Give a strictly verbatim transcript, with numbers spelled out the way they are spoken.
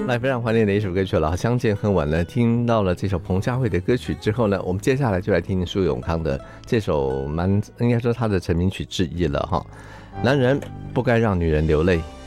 来，非常怀念的一首歌曲了，相见恨晚呢。听到了这首彭佳慧的歌曲之后呢，我们接下来就来听听苏永康的这首蛮应该说他的成名曲之一了哈。男人不该让女人流泪。